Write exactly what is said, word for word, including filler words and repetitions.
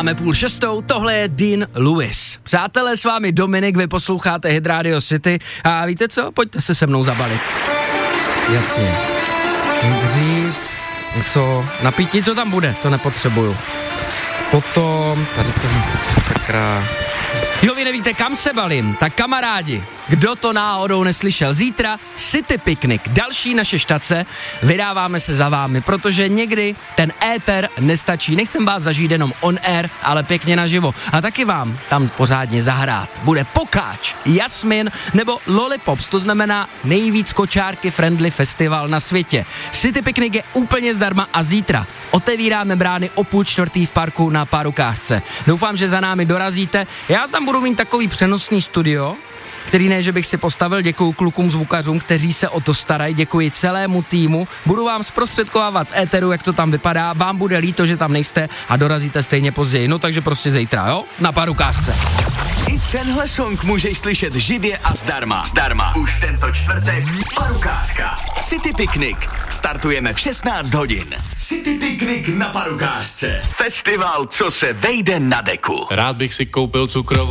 Máme půl šestou, tohle je Dean Lewis. Přátelé, s vámi Dominik, vy posloucháte Hit Radio City a víte co? Pojďte se se mnou zabalit. Jasně. Dřív něco, napítí to tam bude, to nepotřebuju. Potom, tady to sakra... Jo, vy nevíte, kam se balím, tak kamarádi, kdo to náhodou neslyšel, zítra City Picnic, další naše štace, vydáváme se za vámi, protože někdy ten éter nestačí, nechcem vás zažít jenom on air, ale pěkně naživo a taky vám tam pořádně zahrát. Bude Pokáč, Jasmin nebo Lollipops, to znamená nejvíc kočárky friendly festival na světě. City Picnic je úplně zdarma a zítra otevíráme brány o půl čtvrtý v parku na Párukázce. Doufám, že za námi dorazíte, já tam budu mít takový přenosný studio, který ne, že bych si postavil, děkuji klukům zvukařům, kteří se o to starají, děkuji celému týmu, budu vám zprostředkovávat v éteru, jak to tam vypadá, vám bude líto, že tam nejste a dorazíte stejně později, no takže prostě zítra, jo, na Párukázce. I tenhle song můžeš slyšet živě a zdarma. Zdarma. Už tento čtvrtek Párukázka. City Picnic. Startujeme v šestnáct hodin. City Picnic na Párukázce. Festival, co se vejde na deku. Rád bych si koupil cukrovou